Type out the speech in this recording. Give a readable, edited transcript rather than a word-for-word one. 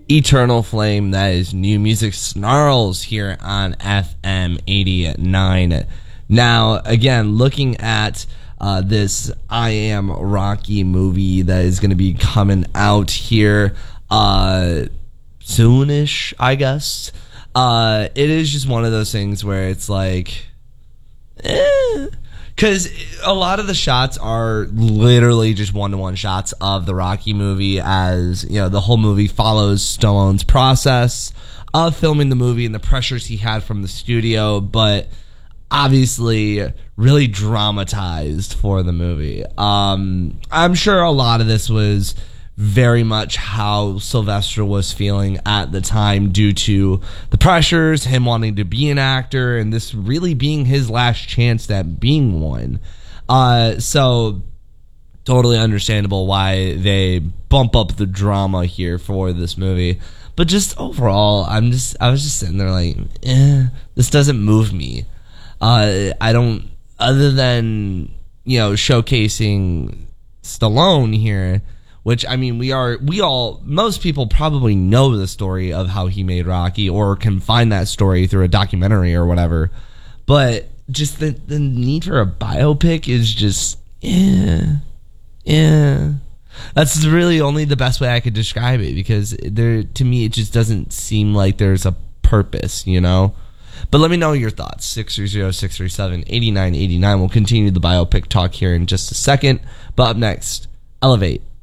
Eternal Flame. That is New Music Snarls here on FM 89. Now, again, looking at this I Am Rocky movie that is going to be coming out here soonish, I guess. It is just one of those things where it's like, because a lot of the shots are literally just one-to-one shots of the Rocky movie, as you know, the whole movie follows Stallone's process of filming the movie and the pressures he had from the studio, but obviously really dramatized for the movie. I'm sure a lot of this was very much how Sylvester was feeling at the time due to the pressures, him wanting to be an actor, and this really being his last chance at being one. So totally understandable why they bump up the drama here for this movie. But just overall, I was just sitting there like, this doesn't move me. I don't, other than, you know, showcasing Stallone here, which, I mean, most people probably know the story of how he made Rocky or can find that story through a documentary or whatever. But just the need for a biopic is just, That's really only the best way I could describe it, because to me, it just doesn't seem like there's a purpose, you know? But let me know your thoughts. 630-637-8989. We'll continue the biopic talk here in just a second. But up next, Elevate